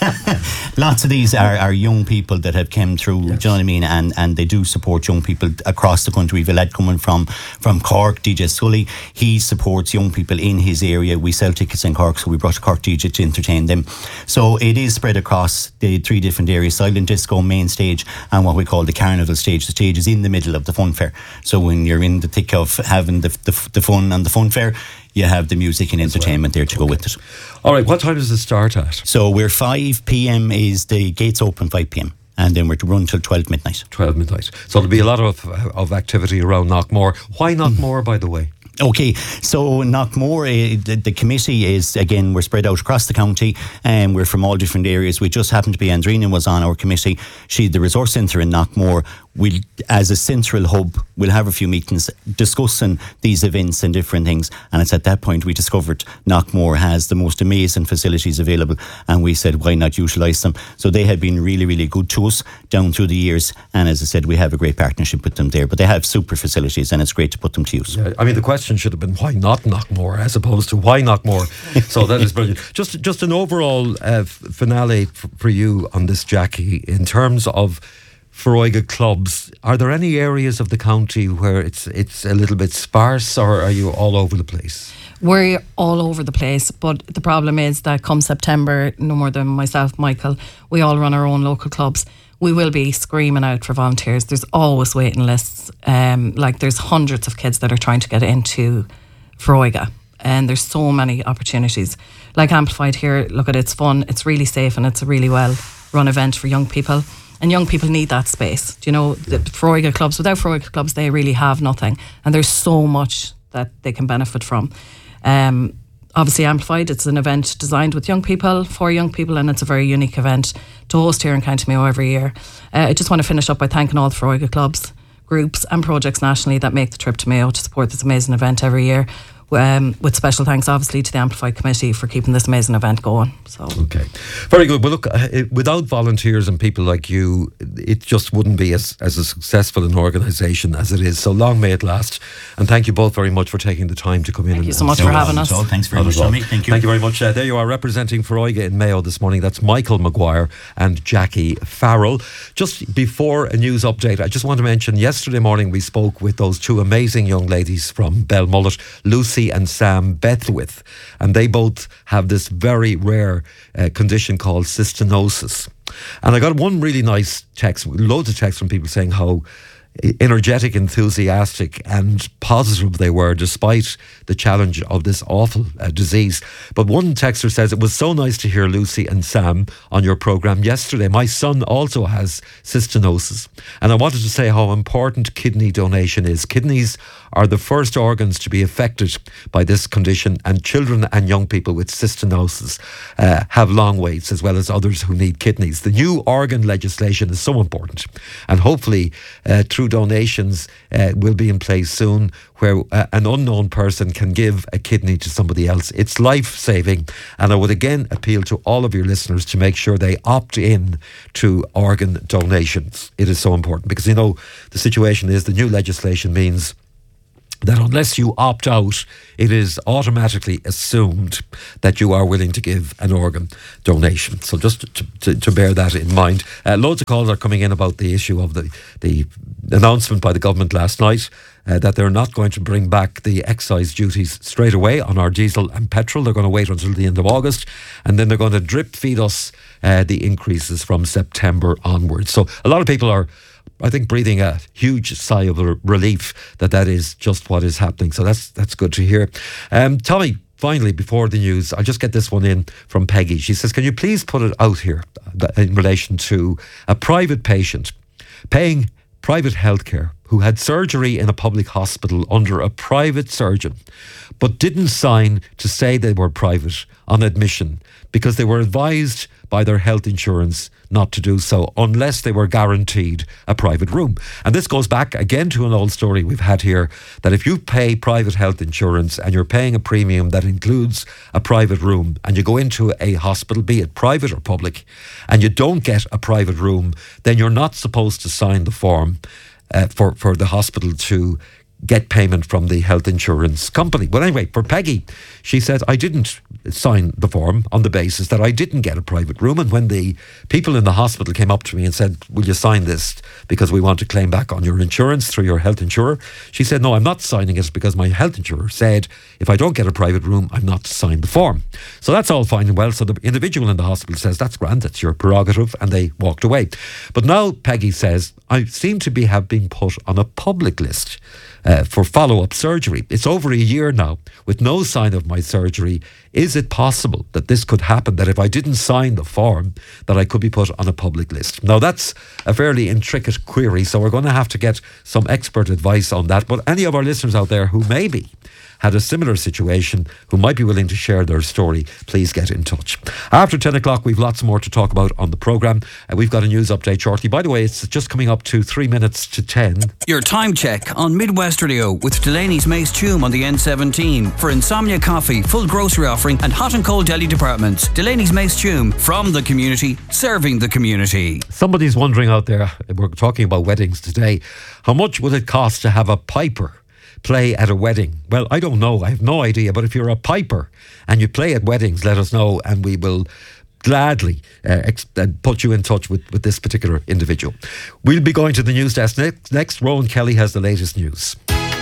Lots of these are, are young people that have come through. Yes. Do you know what I mean? And and they do support young people across the country. We've a lad coming from from Cork, D J Sully. He supports young people in his area. We sell tickets in Cork, so we brought a Cork D J to entertain them. So it is spread across the three different areas: silent disco, main stage, and what we call the carnival stage. The stage is in the middle of the fun fair. So when you're in the thick of having the the, the fun and the fun fair, you have the music and entertainment there to go with it. All right, what time does it start at? So we're five p.m. is the gates open five p.m. and then we're to run till twelve midnight. twelve midnight. So there'll be a lot of of activity around Knockmore. Why Knockmore, by the way? Okay, so Knockmore, uh, the, the committee is, again, we're spread out across the county and we're from all different areas. We just happened to be, Andrina was on our committee. She's the resource centre in Knockmore. We'll, as a central hub, we'll have a few meetings discussing these events and different things. And it's at that point we discovered Knockmore has the most amazing facilities available, and we said, why not utilise them? So they have been really, really good to us down through the years. And as I said, we have a great partnership with them there. But they have super facilities and it's great to put them to use. Yeah, I mean, the question should have been, why not Knockmore, as opposed to why Knockmore? So that is brilliant. Just, just an overall uh, finale f- for you on this, Jackie, in terms of Feroiga clubs. Are there any areas of the county where it's it's a little bit sparse, or are you all over the place? We're all over the place, but the problem is that come September, no more than myself, Michael, we all run our own local clubs. We will be screaming out for volunteers. There's always waiting lists. Um, like there's hundreds of kids that are trying to get into Feroiga, and there's so many opportunities. Like Amplified here, look at it, it's fun, it's really safe, and it's a really well run event for young people. And young people need that space. Do you know, the Feroiga clubs, without Feroiga clubs, they really have nothing. And there's so much that they can benefit from. Um, obviously, Amplified, it's an event designed with young people, for young people, and it's a very unique event to host here in County Mayo every year. Uh, I just want to finish up by thanking all the Feroiga clubs, groups and projects nationally that make the trip to Mayo to support this amazing event every year. Um, with special thanks obviously to the Amplified Committee for keeping this amazing event going. So okay, very good. Well, look, uh, it, without volunteers and people like you, it just wouldn't be as, as a successful an organisation as it is. So long may it last, and thank you both very much for taking the time to come in. Thank and you so much for having us. Thanks very much, Tommy. Thank you. Thank you very much. Uh, there you are, representing Feroiga in Mayo this morning. That's Michael Maguire and Jackie Farrell. Just before a news update, I just want to mention yesterday morning we spoke with those two amazing young ladies from Belmullet, Lucy and Sam Bethwith, and they both have this very rare uh, condition called cystinosis. And I got one really nice text, loads of texts from people saying how energetic, enthusiastic and positive they were despite the challenge of this awful uh, disease. But one texter says, it was so nice to hear Lucy and Sam on your programme yesterday. My son also has cystinosis and I wanted to say how important kidney donation is. Kidneys are the first organs to be affected by this condition, and children and young people with cystinosis uh, have long waits, as well as others who need kidneys. The new organ legislation is so important, and hopefully uh, through donations uh, will be in place soon, where uh, an unknown person can give a kidney to somebody else. It's life-saving, and I would again appeal to all of your listeners to make sure they opt in to organ donations. It is so important, because, you know, the situation is the new legislation means that unless you opt out, it is automatically assumed that you are willing to give an organ donation. So just to, to, to bear that in mind. Uh, loads of calls are coming in about the issue of the, the announcement by the government last night uh, that they're not going to bring back the excise duties straight away on our diesel and petrol. They're going to wait until the end of August, and then they're going to drip feed us uh, the increases from September onwards. So a lot of people are, I think, breathing a huge sigh of relief that that is just what is happening. So that's that's good to hear. Um, Tommy, finally, before the news, I'll just get this one in from Peggy. She says, can you please put it out here in relation to a private patient paying private healthcare who had surgery in a public hospital under a private surgeon, but didn't sign to say they were private on admission because they were advised by their health insurance not to do so unless they were guaranteed a private room. And this goes back again to an old story we've had here, that if you pay private health insurance and you're paying a premium that includes a private room, and you go into a hospital, be it private or public, and you don't get a private room, then you're not supposed to sign the form uh, for, for the hospital to get payment from the health insurance company. But anyway, for Peggy, she said, I didn't sign the form on the basis that I didn't get a private room. And when the people in the hospital came up to me and said, will you sign this because we want to claim back on your insurance through your health insurer? She said, no, I'm not signing it because my health insurer said if I don't get a private room, I'm not to sign the form. So that's all fine and well. So the individual in the hospital says, that's grand, that's your prerogative, and they walked away. But now Peggy says, I seem to be have been put on a public list Uh, for follow-up surgery. It's over a year now with no sign of my surgery. Is it possible that this could happen, that if I didn't sign the form, that I could be put on a public list? Now, that's a fairly intricate query, so we're going to have to get some expert advice on that. But any of our listeners out there who maybe had a similar situation, who might be willing to share their story, please get in touch. After ten o'clock, we've lots more to talk about on the programme. Uh, we've got a news update shortly. By the way, it's just coming up to three minutes to ten. Your time check on Midwest Radio with Delaney's Mace Tume on the N seventeen. For insomnia coffee, full grocery offering and hot and cold deli departments. Delaney's Mace Tume, from the community, serving the community. Somebody's wondering out there, we're talking about weddings today, how much would it cost to have a piper play at a wedding? Well, I don't know. I have no idea. But if you're a piper and you play at weddings, let us know and we will gladly uh, ex- uh, put you in touch with, with this particular individual. We'll be going to the news desk next. Next, Rowan Kelly has the latest news.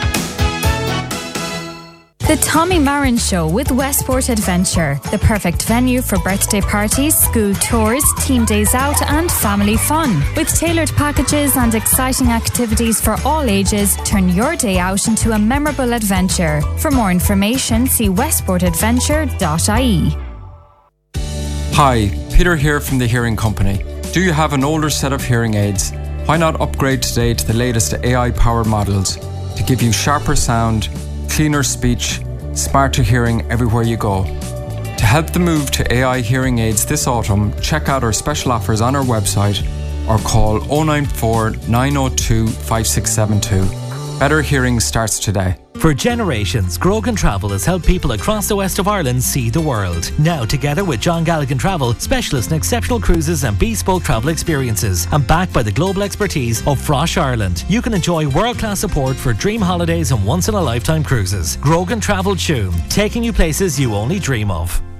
The Tommy Marin Show with Westport Adventure, the perfect venue for birthday parties, school tours, team days out and family fun. With tailored packages and exciting activities for all ages, turn your day out into a memorable adventure. For more information, see westport adventure dot I E. Hi, Peter here from the Hearing Company. Do you have an older set of hearing aids? Why not upgrade today to the latest A I-powered models to give you sharper sound, cleaner speech, smarter hearing everywhere you go. To help the move to A I hearing aids this autumn, check out our special offers on our website or call oh nine four, nine oh two, five six seven two. Better hearing starts today. For generations, Grogan Travel has helped people across the west of Ireland see the world. Now, together with John Galligan Travel, specialists in exceptional cruises and bespoke travel experiences, and backed by the global expertise of Frosh Ireland, you can enjoy world-class support for dream holidays and once-in-a-lifetime cruises. Grogan Travel Tume, taking you places you only dream of.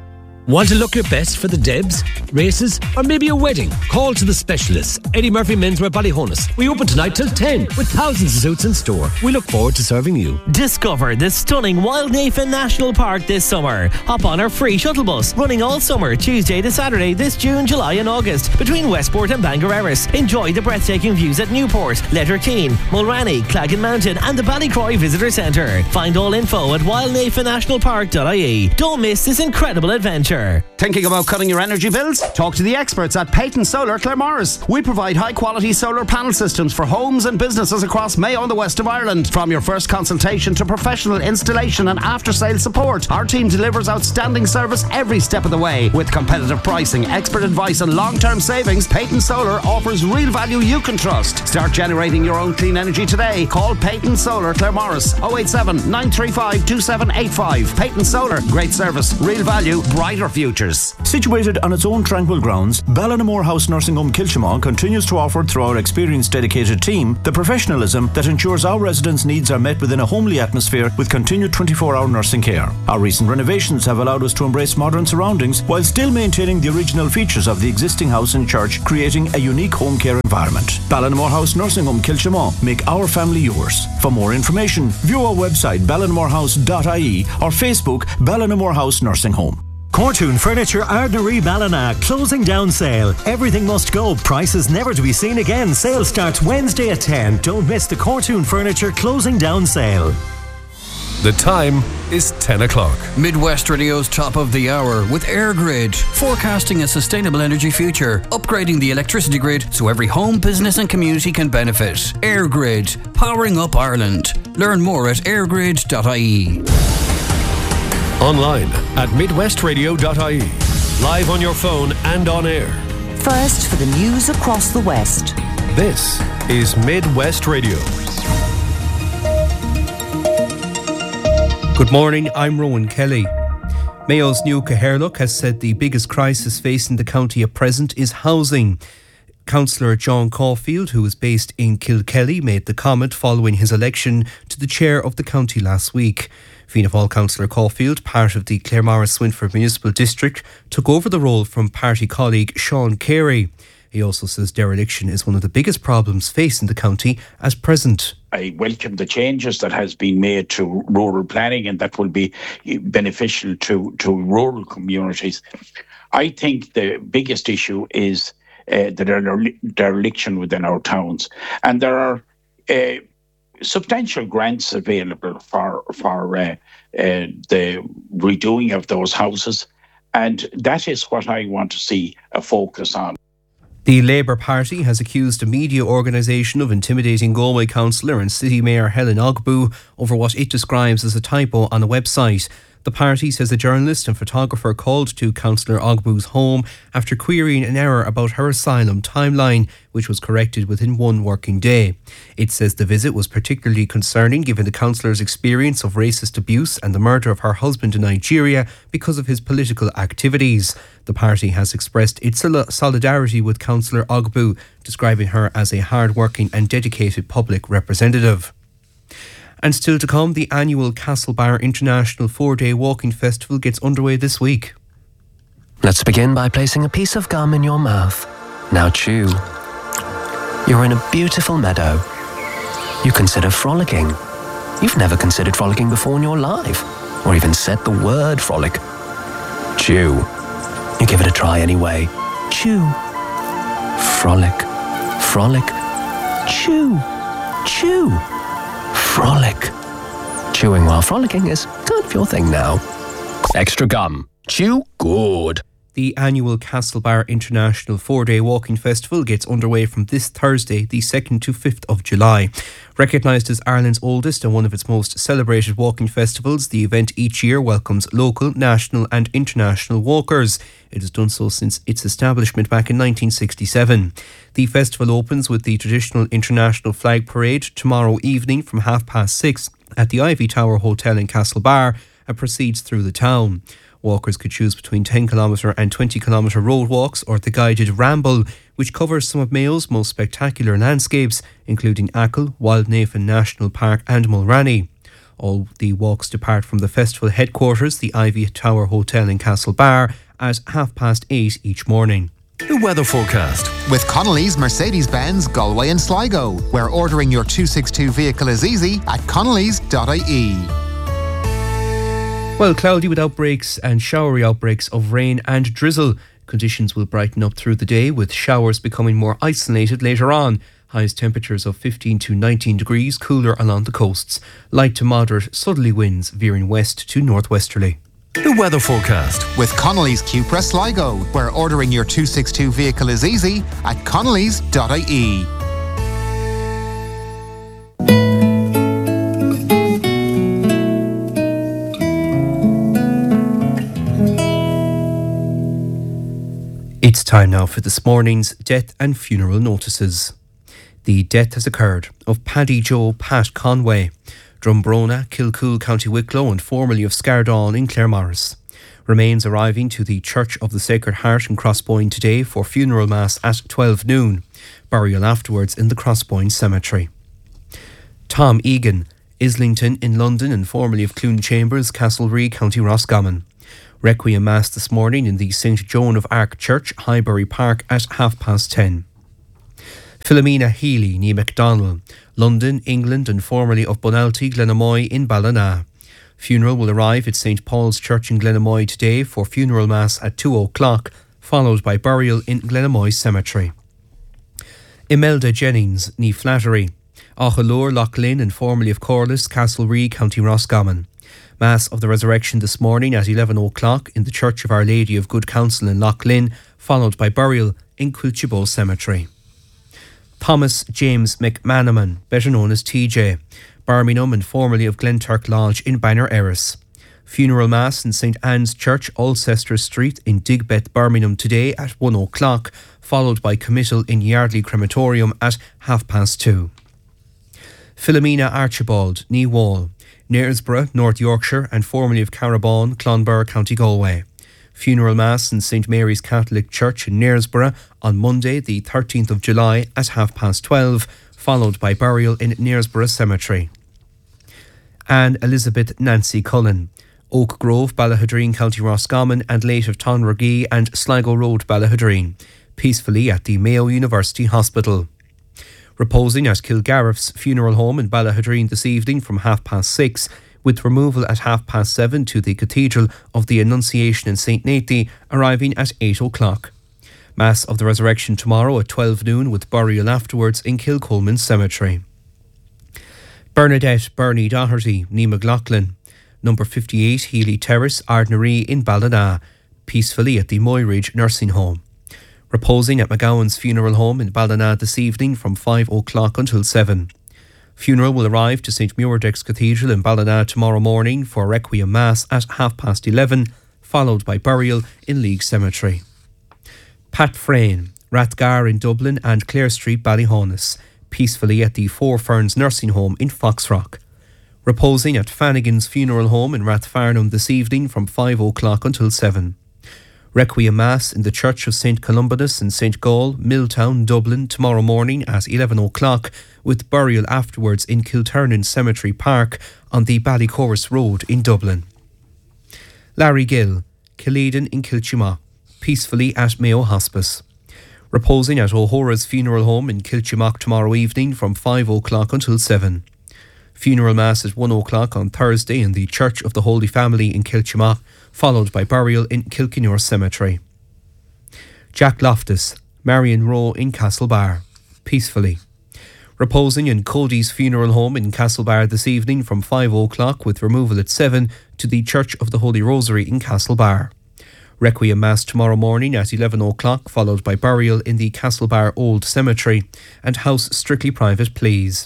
Want to look your best for the Debs, races, or maybe a wedding? Call to the specialists. Eddie Murphy Menswear Ballyhonus. We open tonight till ten with thousands of suits in store. We look forward to serving you. Discover the stunning Wildnafen National Park this summer. Hop on our free shuttle bus running all summer, Tuesday to Saturday this June, July and August between Westport and Bangor Erris. Enjoy the breathtaking views at Newport, Letterkeene, Mulranny, Claggan Mountain and the Ballycroy Visitor Centre. Find all info at wildnafen national park dot I E. Don't miss this incredible adventure. Thinking about cutting your energy bills? Talk to the experts at Peyton Solar Claremorris. We provide high quality solar panel systems for homes and businesses across Mayo and the west of Ireland. From your first consultation to professional installation and after sale support, our team delivers outstanding service every step of the way. With competitive pricing, expert advice and long term savings, Peyton Solar offers real value you can trust. Start generating your own clean energy today. Call Peyton Solar Claremorris oh eight seven, nine three five, two seven eight five. Peyton Solar, great service, real value, brighter futures. Situated on its own tranquil grounds, Ballinamore House Nursing Home Kilshamon continues to offer, through our experienced dedicated team, the professionalism that ensures our residents' needs are met within a homely atmosphere with continued twenty-four hour nursing care. Our recent renovations have allowed us to embrace modern surroundings while still maintaining the original features of the existing house and church, creating a unique home care environment. Ballinamore House Nursing Home Kilshamon. Make our family yours. For more information, view our website ballinamore house dot I E or Facebook Ballinamore House Nursing Home. Cortoon Furniture Ardnaree Ballina closing down sale. Everything must go. Prices never to be seen again. Sale starts Wednesday at ten. Don't miss the Cortoon Furniture closing down sale. The time is ten o'clock. Midwest Radio's top of the hour with AirGrid, forecasting a sustainable energy future, upgrading the electricity grid so every home, business and community can benefit. AirGrid, powering up Ireland. Learn more at airgrid dot I E. Online at midwest radio dot I E. Live on your phone and on air. First for the news across the West. This is Midwest Radio. Good morning, I'm Rowan Kelly. Mayo's New Caherlock has said the biggest crisis facing the county at present is housing. Councillor John Caulfield, who is based in Kilkelly, made the comment following his election to the chair of the county last week. Fianna Fáil Councillor Caulfield, part of the Claremorris-Swinford Municipal District, took over the role from party colleague Sean Carey. He also says dereliction is one of the biggest problems facing the county at present. I welcome the changes that has been made to rural planning, and that will be beneficial to, to rural communities. I think the biggest issue is uh, the dereliction within our towns. And there are uh, substantial grants available for, for uh, uh, the redoing of those houses. And that is what I want to see a focus on. The Labour Party has accused a media organisation of intimidating Galway councillor and City Mayor Helen Ogbu over what it describes as a typo on a website. The party says a journalist and photographer called to Councillor Ogbu's home after querying an error about her asylum timeline, which was corrected within one working day. It says the visit was particularly concerning given the councillor's experience of racist abuse and the murder of her husband in Nigeria because of his political activities. The party has expressed its solidarity with Councillor Ogbu, describing her as a hard-working and dedicated public representative. And still to come, the annual Castlebar International four-day walking festival gets underway this week. Let's begin by placing a piece of gum in your mouth. Now chew. You're in a beautiful meadow. You consider frolicking. You've never considered frolicking before in your life, or even said the word frolic. Chew. You give it a try anyway. Chew. Frolic. Frolic. Chew. Chew. Frolic. Chewing while frolicking is kind of your thing now. Extra gum. Chew good. The annual Castlebar International four-day walking festival gets underway from this Thursday, the second to fifth of July. Recognised as Ireland's oldest and one of its most celebrated walking festivals, the event each year welcomes local, national and international walkers. It has done so since its establishment back in nineteen sixty-seven. The festival opens with the traditional International Flag Parade tomorrow evening from half past six at the Ivy Tower Hotel in Castlebar and proceeds through the town. Walkers could choose between ten kilometre and twenty kilometre road walks or the guided ramble, which covers some of Mayo's most spectacular landscapes, including Achill, Wildnafen National Park and Mulranny. All the walks depart from the festival headquarters, the Ivy Tower Hotel in Castlebar, at half past eight each morning. The weather forecast. With Connolly's Mercedes-Benz Galway and Sligo, where ordering your two sixty-two vehicle is easy at connellys dot I E. Well, cloudy with outbreaks and showery outbreaks of rain and drizzle. Conditions will brighten up through the day, with showers becoming more isolated later on. Highest temperatures of fifteen to nineteen degrees, cooler along the coasts. Light to moderate southerly winds veering west to northwesterly. The weather forecast. With Connolly's Cupra Sligo, where ordering your two sixty-two vehicle is easy at connellys dot I E. It's time now for this morning's death and funeral notices. The death has occurred of Paddy Joe Pat Conway, Drumbrona, Kilcool, County Wicklow, and formerly of Scardawn in Claremorris. Remains arriving to the Church of the Sacred Heart in Crossboyne today for funeral mass at twelve noon. Burial afterwards in the Crossboyne Cemetery. Tom Egan, Islington in London and formerly of Clune Chambers, Castlereagh, County Roscommon. Requiem mass this morning in the Saint Joan of Arc Church, Highbury Park at half past ten. Philomena Healy, nee MacDonald, London, England and formerly of Bonalty, Glenamoy in Ballina. Funeral will arrive at Saint Paul's Church in Glenamoy today for funeral mass at two o'clock, followed by burial in Glenamoy Cemetery. Imelda Jennings, nee Flattery, Auchalore, Loughlin and formerly of Corliss, Castlereagh, County Roscommon. Mass of the Resurrection this morning at eleven o'clock in the Church of Our Lady of Good Counsel in Loughlin, followed by burial in Quilchabo Cemetery. Thomas James McManaman, better known as T J, Birmingham and formerly of Glenturk Lodge in Banner Erris. Funeral Mass in Saint Anne's Church, Alcester Street in Digbeth, Birmingham today at one o'clock, followed by committal in Yardley Crematorium at half past two. Philomena Archibald, nee Wall, Knaresborough, North Yorkshire and formerly of Carabon, Clonbur, County Galway. Funeral Mass in Saint Mary's Catholic Church in Knaresborough on Monday the thirteenth of July at half past twelve, followed by burial in Knaresborough Cemetery. Anne Elizabeth Nancy Cullen, Oak Grove, Ballahadreen, County Roscommon and late of Tonragee and Sligo Road, Ballahadreen, peacefully at the Mayo University Hospital. Reposing at Kilgariff's funeral home in Ballahadreen this evening from half past six, with removal at half past seven to the Cathedral of the Annunciation in Saint Nathy, arriving at eight o'clock. Mass of the Resurrection tomorrow at twelve noon, with burial afterwards in Kilcolman Cemetery. Bernadette Bernie Doherty, nee McLaughlin, number fifty-eight Healy Terrace, Ardnaree in Ballina, peacefully at the Moyridge Nursing Home. Reposing at McGowan's funeral home in Ballina this evening from five o'clock until seven. Funeral will arrive to Saint Muirdex Cathedral in Ballina tomorrow morning for Requiem Mass at half past eleven, followed by burial in League Cemetery. Pat Frayne, Rathgar in Dublin and Clare Street, Ballyhonus, peacefully at the Four Ferns Nursing Home in Foxrock. Reposing at Fannigan's funeral home in Rathfarnham this evening from five o'clock until seven. Requiem Mass in the Church of Saint Columbanus in Saint Gall, Milltown, Dublin tomorrow morning at eleven o'clock, with burial afterwards in Kilturnan Cemetery Park on the Ballycorus Road in Dublin. Larry Gill, Killeeden in Kilchima, peacefully at Mayo Hospice. Reposing at O'Hora's funeral home in Kilchimock tomorrow evening from five o'clock until seven. Funeral Mass at one o'clock on Thursday in the Church of the Holy Family in Kilchimock, followed by burial in Kilkenure Cemetery. Jack Loftus, Marion Rowe in Castlebar, peacefully. Reposing in Cody's funeral home in Castlebar this evening from five o'clock, with removal at seven to the Church of the Holy Rosary in Castlebar. Requiem Mass tomorrow morning at eleven o'clock, followed by burial in the Castlebar Old Cemetery and house strictly private, please.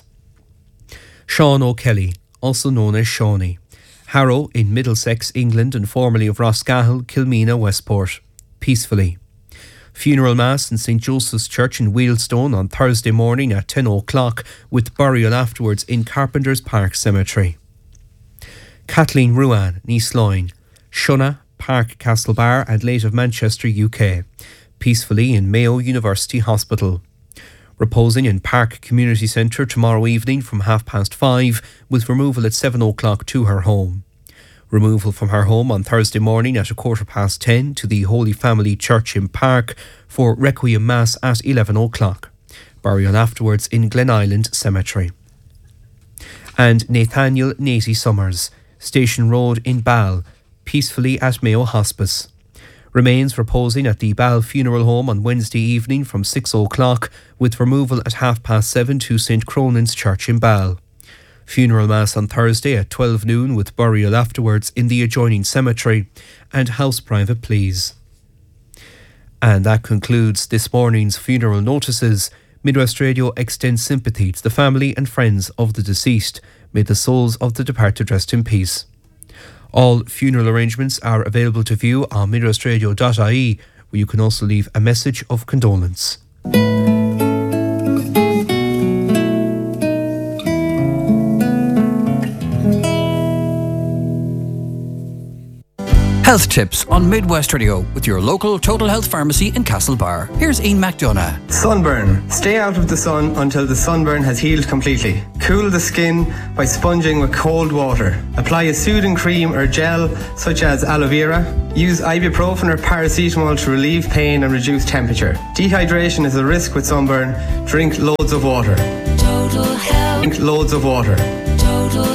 Sean O'Kelly, also known as Shawnee, Harrow in Middlesex, England and formerly of Roscahill, Kilmena, Westport, peacefully. Funeral Mass in Saint Joseph's Church in Wheelstone on Thursday morning at ten o'clock, with burial afterwards in Carpenter's Park Cemetery. Kathleen Ruan, Niesloin, Shuna, Park Castlebar and late of Manchester, U K, peacefully in Mayo University Hospital. Reposing in Park Community Centre tomorrow evening from half past five, with removal at seven o'clock to her home. Removal from her home on Thursday morning at a quarter past ten to the Holy Family Church in Park for Requiem Mass at eleven o'clock. Burial afterwards in Glen Island Cemetery. And Nathaniel Natey Summers, Station Road in Ball, peacefully at Mayo Hospice. Remains reposing at the Ball Funeral Home on Wednesday evening from six o'clock, with removal at half past seven to Saint Cronan's Church in Ball. Funeral Mass on Thursday at twelve noon with burial afterwards in the adjoining cemetery, and house private please. And that concludes this morning's funeral notices. Midwest Radio extends sympathy to the family and friends of the deceased. May the souls of the departed rest in peace. All funeral arrangements are available to view on midwest radio dot I E, where you can also leave a message of condolence. Health tips on Midwest Radio with your local Total Health Pharmacy in Castlebar. Here's Ian McDonough. Sunburn. Stay out of the sun until the sunburn has healed completely. Cool the skin by sponging with cold water. Apply a soothing cream or gel such as aloe vera. Use ibuprofen or paracetamol to relieve pain and reduce temperature. Dehydration is a risk with sunburn. Drink loads of water. Total Health. Drink loads of water. Total